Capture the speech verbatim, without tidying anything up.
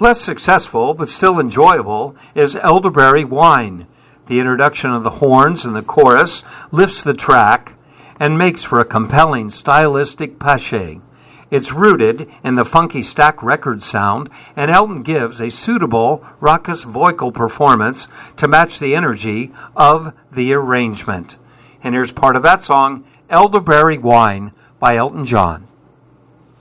Less successful, but still enjoyable, is Elderberry Wine. The introduction of the horns and the chorus lifts the track and makes for a compelling stylistic paché. It's rooted in the funky Stax record sound, and Elton gives a suitable raucous vocal performance to match the energy of the arrangement. And here's part of that song, Elderberry Wine by Elton John.